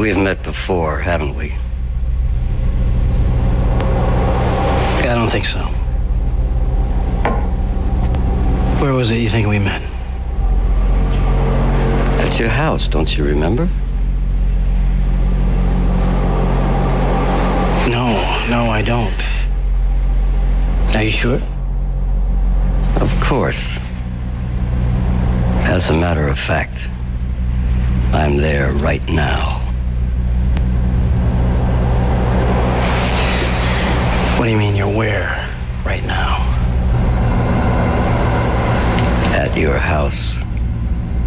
we've met before, haven't we? I don't think so. Where was it you think we met? At your house, don't you remember? No, I don't. Are you sure? Of course. As a matter of fact, I'm there right now.